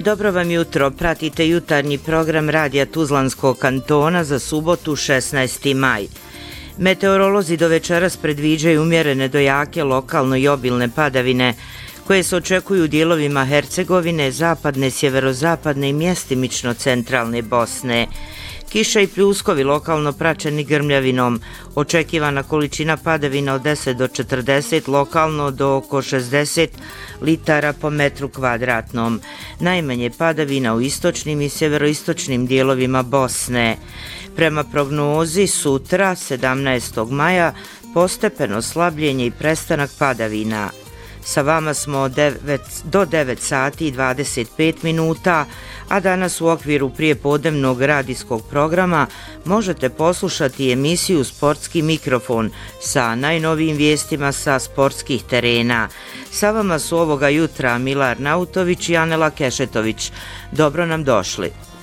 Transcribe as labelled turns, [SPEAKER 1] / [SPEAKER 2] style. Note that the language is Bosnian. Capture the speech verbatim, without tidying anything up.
[SPEAKER 1] Dobro vam jutro, pratite jutarnji program Radija Tuzlanskog kantona za subotu šesnaesti maj. Meteorolozi do večeras predviđaju umjerene do jake lokalno i obilne padavine koje se očekuju u dijelovima Hercegovine, zapadne, sjeverozapadne i mjestimično centralne Bosne. Kiša i pljuskovi lokalno praćeni grmljavinom, očekivana količina padavina od deset do četrdeset, lokalno do oko šezdeset litara po metru kvadratnom. Najmanje padavina u istočnim i sjeveroistočnim dijelovima Bosne. Prema prognozi sutra, sedamnaestog maja, postepeno slabljenje i prestanak padavina. Sa vama smo do devet sati i dvadeset pet minuta, a danas u okviru prijepodnevnog radijskog programa možete poslušati emisiju Sportski mikrofon sa najnovijim vijestima sa sportskih terena. Sa vama su ovoga jutra Milar Nautović i Anela Kešetović. Dobro nam došli.